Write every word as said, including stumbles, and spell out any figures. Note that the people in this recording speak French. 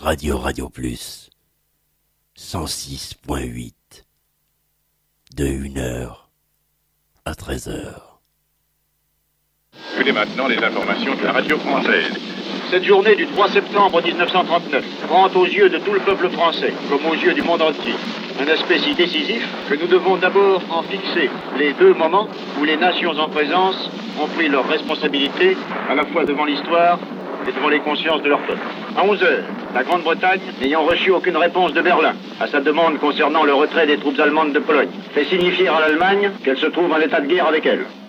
Radio Radio Plus cent six point huit de une heure à treize heures. Écoutez maintenant les informations de la radio française. Cette journée du trois septembre mille neuf cent trente-neuf prend aux yeux de tout le peuple français, comme aux yeux du monde entier, un aspect si décisif que nous devons d'abord en fixer les deux moments où les nations en présence ont pris leurs responsabilités, à la fois devant l'histoire et devant les consciences de leur peuple. À onze heures, la Grande-Bretagne, n'ayant reçu aucune réponse de Berlin à sa demande concernant le retrait des troupes allemandes de Pologne, fait signifier à l'Allemagne qu'elle se trouve en état de guerre avec elle.